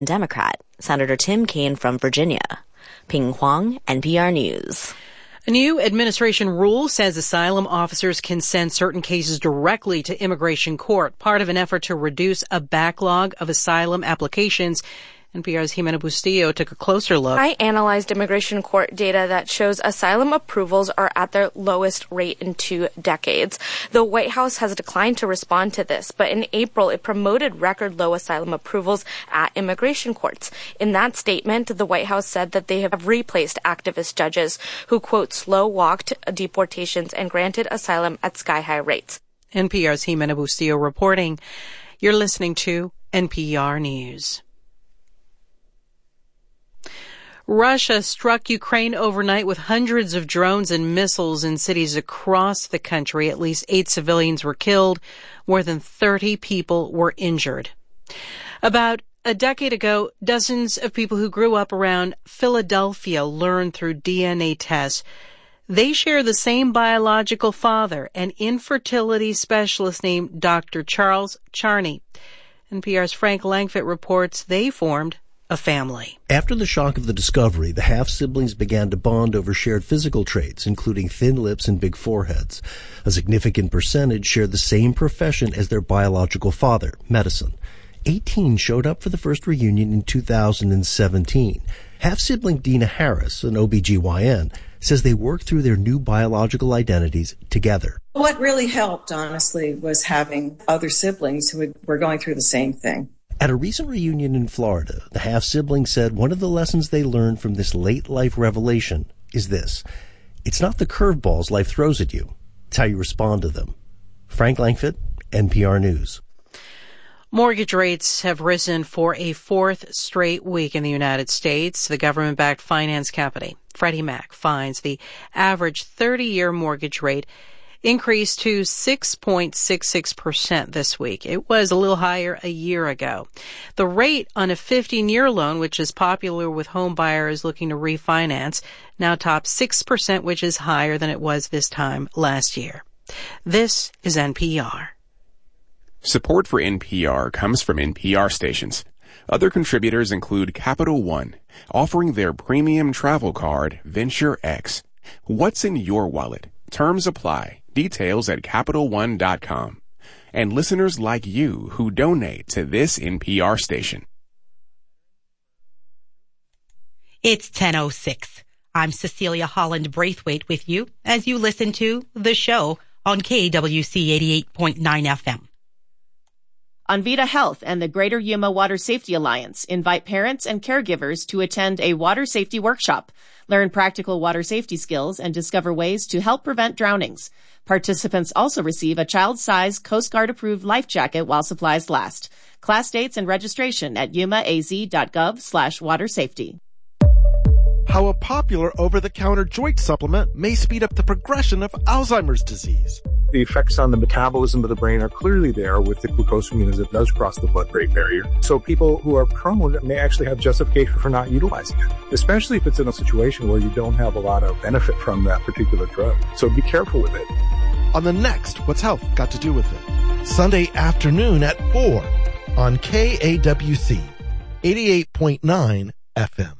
Democrat, Senator Tim Kaine from Virginia. Ping Huang, NPR News. A new administration rule says asylum officers can send certain cases directly to immigration court, part of an effort to reduce a backlog of asylum applications. NPR's Jimena Bustillo took a closer look. I analyzed immigration court data that shows asylum approvals are at their lowest rate in 2 decades. The White House has declined to respond to this, but in April it promoted record low asylum approvals at immigration courts. In that statement, the White House said that they have replaced activist judges who, quote, slow-walked deportations and granted asylum at sky-high rates. NPR's Jimena Bustillo reporting. You're listening to NPR News. Russia struck Ukraine overnight with hundreds of drones and missiles in cities across the country. At least 8 civilians were killed. More than 30 people were injured. About a decade ago, dozens of people who grew up around Philadelphia learned through DNA tests they share the same biological father, an infertility specialist named Dr. Charles Charney. NPR's Frank Langfitt reports they formed a family. After the shock of the discovery, the half-siblings began to bond over shared physical traits, including thin lips and big foreheads. A significant percentage shared the same profession as their biological father, medicine. 18 showed up for the first reunion in 2017. Half-sibling Dina Harris, an OBGYN, says they worked through their new biological identities together. What really helped, honestly, was having other siblings who were going through the same thing. At a recent reunion in Florida, the half-siblings said one of the lessons they learned from this late-life revelation is this: it's not the curveballs life throws at you, it's how you respond to them. Frank Langfitt, NPR News. Mortgage rates have risen for a 4th straight week in the United States. The government-backed finance company, Freddie Mac, finds the average 30-year mortgage rate increased to 6.66% this week. It was a little higher a year ago. The rate on a 15-year loan, which is popular with home buyers looking to refinance, now tops 6%, which is higher than it was this time last year. This is NPR. Support for NPR comes from NPR stations. Other contributors include Capital One, offering their premium travel card, Venture X. What's in your wallet? Terms apply. Details at CapitalOne.com. And listeners like you who donate to this NPR station. It's 10:06. I'm Cecilia Holland Braithwaite with you as you listen to The Show on KWC 88.9 FM. Envita Health and the Greater Yuma Water Safety Alliance invite parents and caregivers to attend a water safety workshop, learn practical water safety skills, and discover ways to help prevent drownings. Participants also receive a child-size Coast Guard-approved life jacket while supplies last. Class dates and registration at yumaaz.gov/watersafety. How a popular over-the-counter joint supplement may speed up the progression of Alzheimer's disease. The effects on the metabolism of the brain are clearly there with the glucosamine as it does cross the blood-brain barrier. So people who are prone may actually have justification for not utilizing it, especially if it's in a situation where you don't have a lot of benefit from that particular drug. So be careful with it. On the next What's Health Got to Do with It? Sunday afternoon at 4 on KAWC 88.9 FM.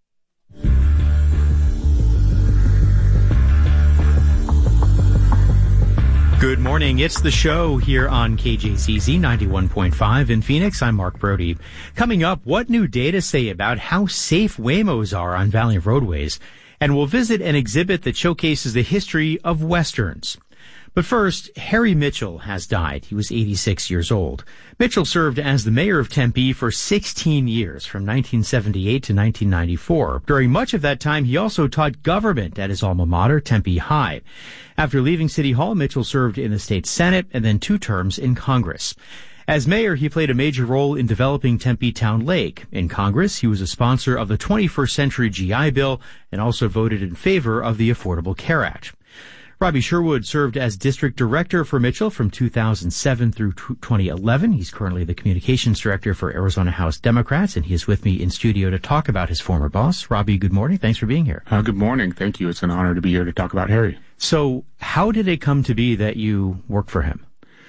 Good morning. It's The Show here on KJZZ 91.5 in Phoenix. I'm Mark Brody. Coming up, what new data say about how safe Waymos are on Valley roadways? And we'll visit an exhibit that showcases the history of Westerns. But first, Harry Mitchell has died. He was 86 years old. Mitchell served as the mayor of Tempe for 16 years, from 1978 to 1994. During much of that time, he also taught government at his alma mater, Tempe High. After leaving City Hall, Mitchell served in the state Senate and then 2 terms in Congress. As mayor, he played a major role in developing Tempe Town Lake. In Congress, he was a sponsor of the 21st Century GI Bill and also voted in favor of the Affordable Care Act. Robbie Sherwood served as district director for Mitchell from 2007 through 2011. He's currently the communications director for Arizona House Democrats, and he is with me in studio to talk about his former boss. Robbie, good morning. Thanks for being here. Good morning. Thank you. It's an honor to be here to talk about Harry. So how did it come to be that you worked for him?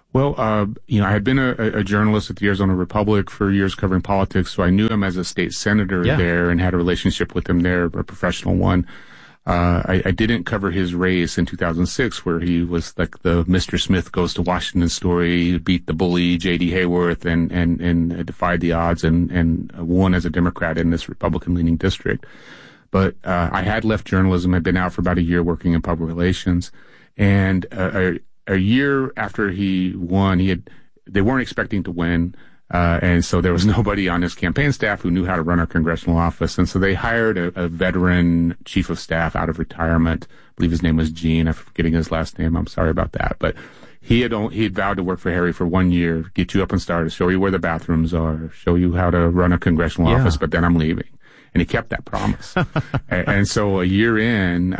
Well, I had been a journalist at the Arizona Republic for years covering politics, so I knew him as a state senator there and had a relationship with him there, a professional one. I didn't cover his race in 2006, where he was like the Mr. Smith goes to Washington story, beat the bully J.D. Hayworth and defied the odds and won as a Democrat in this Republican-leaning district. But I had left journalism. I'd been out for about a year working in public relations, and a year after he won, they weren't expecting to win. And so there was nobody on his campaign staff who knew how to run our congressional office. And so they hired a veteran chief of staff out of retirement. I believe his name was Gene. I'm forgetting his last name. I'm sorry about that. But he had vowed to work for Harry for 1 year, get you up and started, show you where the bathrooms are, show you how to run a congressional office, but then I'm leaving. And he kept that promise. And so a year in,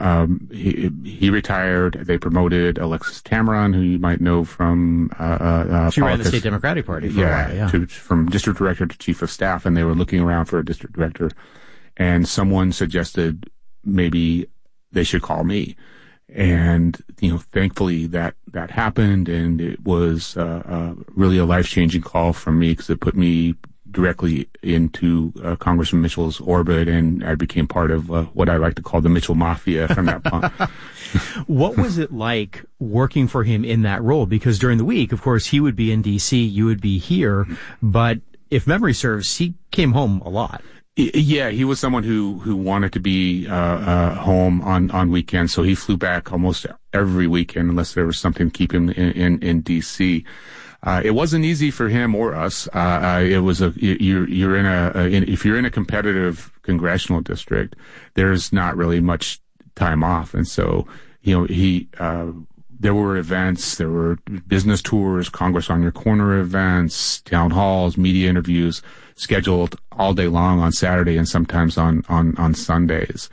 he retired. They promoted Alexis Tameron, who you might know from she ran the state Democratic Party for a while, from district director to chief of staff, and they were looking around for a district director. And someone suggested maybe they should call me. And, thankfully that happened, and it was really a life-changing call from me because it put me directly into Congressman Mitchell's orbit, and I became part of what I like to call the Mitchell Mafia from that point. What was it like working for him in that role? Because during the week, of course, he would be in D.C., you would be here, but if memory serves, he came home a lot. Yeah, he was someone who wanted to be home on weekends, so he flew back almost every weekend unless there was something to keep him in D.C. It wasn't easy for him or us. It was if you're in a competitive congressional district, there's not really much time off. And so, there were events, there were business tours, Congress on Your Corner events, town halls, media interviews scheduled all day long on Saturday and sometimes on Sundays.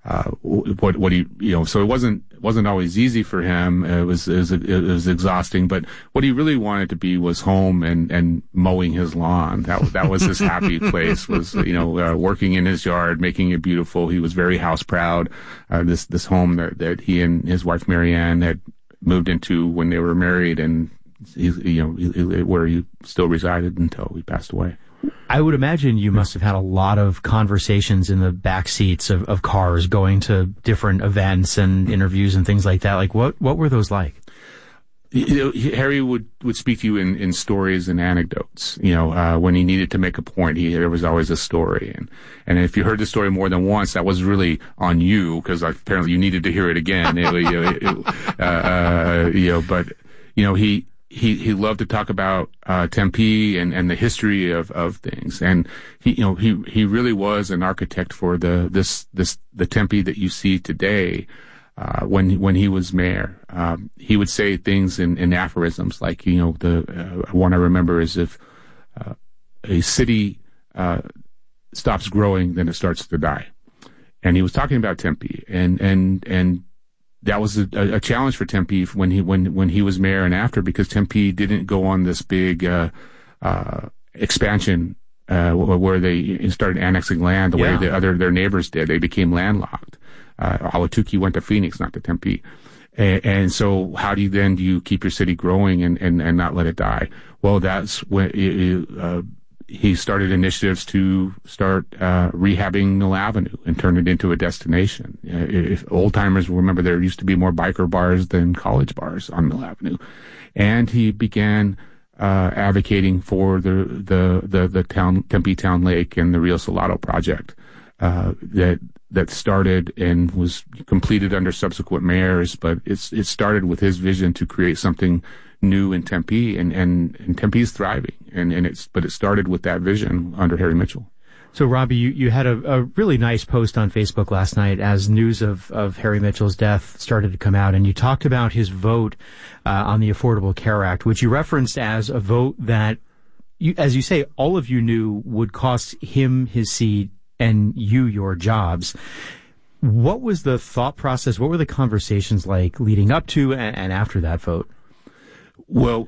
So it wasn't always easy for him. It was exhausting, but what he really wanted to be was home and mowing his lawn. That was his happy place, was, working in his yard, making it beautiful. He was very house proud. This home that he and his wife Marianne had moved into when they were married, and where he still resided until he passed away. I would imagine you must have had a lot of conversations in the back seats of cars going to different events and interviews and things like that. Like, what were those like? Harry would speak to you in stories and anecdotes. When he needed to make a point, there was always a story. And if you heard the story more than once, that was really on you, because apparently you needed to hear it again. He loved to talk about Tempe and the history of things, and he really was an architect for the Tempe that you see today. When he was mayor, he would say things in aphorisms like, the one I remember is, if a city stops growing, then it starts to die. And he was talking about Tempe, and that was a challenge for Tempe when he was mayor and after, because Tempe didn't go on this big expansion where they started annexing land the way their neighbors did. They became landlocked. Ahwatukee went to Phoenix, not to Tempe. And so how do you keep your city growing and not let it die? Well, that's when he started initiatives to start rehabbing Mill Avenue and turn it into a destination. If old timers remember, there used to be more biker bars than college bars on Mill Avenue, and he began advocating for the Tempe Town Lake and the Rio Salado project that started and was completed under subsequent mayors, but it started with his vision to create something new in Tempe, and Tempe is thriving, but it started with that vision under Harry Mitchell. So, Robbie, you had a really nice post on Facebook last night as news of Harry Mitchell's death started to come out, and you talked about his vote on the Affordable Care Act, which you referenced as a vote that, as you say, all of you knew would cost him his seat and you your jobs. What was the thought process? What were the conversations like leading up to and after that vote? Well,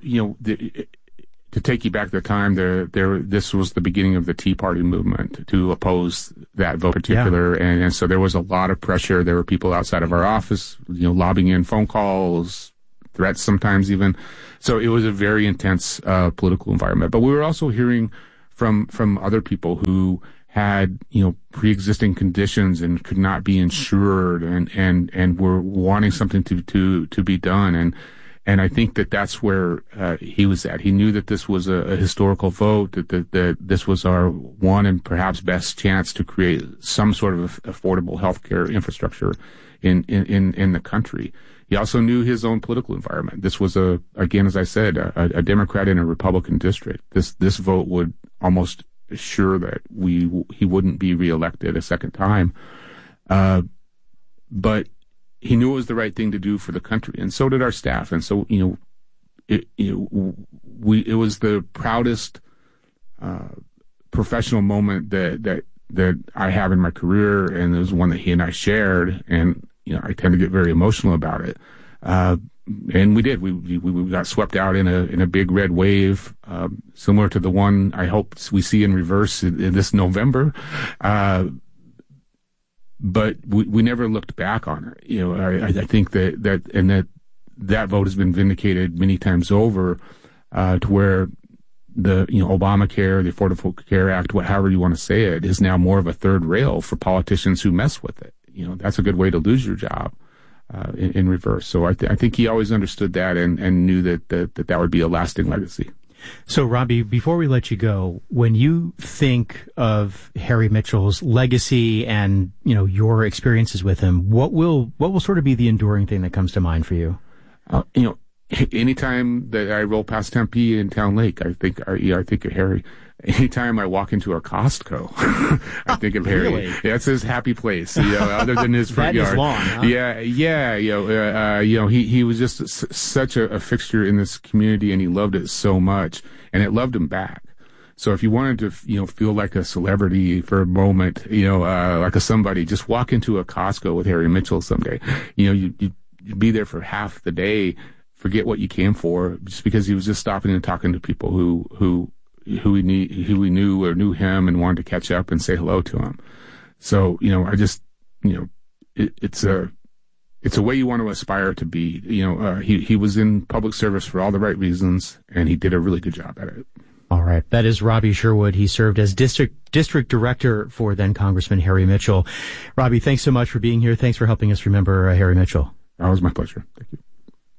to take you back to the time, this was the beginning of the Tea Party movement to oppose that vote in particular, and so there was a lot of pressure. There were people outside of our office, lobbing in phone calls, threats sometimes even. So it was a very intense political environment. But we were also hearing from other people who had, pre-existing conditions and could not be insured and were wanting something to be done. And I think that's where he was at. He knew that this was a historical vote, that this was our one and perhaps best chance to create some sort of affordable healthcare infrastructure in the country. He also knew his own political environment. This was again, as I said, a Democrat in a Republican district. This vote would almost assure that he wouldn't be reelected a second time. But he knew it was the right thing to do for the country, and so did our staff. And so, it was the proudest professional moment that I have in my career, and it was one that he and I shared. And I tend to get very emotional about it. And we did. We got swept out in a big red wave, similar to the one I hope we see in reverse in this November. But we never looked back on it. I think that vote has been vindicated many times over, to where the Obamacare, the Affordable Care Act, however you want to say it, is now more of a third rail for politicians who mess with it. That's a good way to lose your job, in reverse. So I think he always understood that and knew that would be a lasting legacy. So, Robbie, before we let you go, when you think of Harry Mitchell's legacy and, your experiences with him, what will sort of be the enduring thing that comes to mind for you? Anytime that I roll past Tempe and Town Lake, I think of Harry. Anytime I walk into a Costco, I think of Harry. Really? That's his happy place, other than his front yard. That is long, huh? Yeah. He was just such a fixture in this community, and he loved it so much, and it loved him back. So if you wanted to, feel like a celebrity for a moment, like a somebody, just walk into a Costco with Harry Mitchell someday. You'd be there for half the day, forget what you came for, just because he was just stopping and talking to people who we knew or knew him and wanted to catch up and say hello to him. So, I just, it's a way you want to aspire to be. He was in public service for all the right reasons, and he did a really good job at it. All right. That is Robbie Sherwood. He served as district director for then Congressman Harry Mitchell. Robbie, thanks so much for being here. Thanks for helping us remember Harry Mitchell. That was my pleasure. Thank you.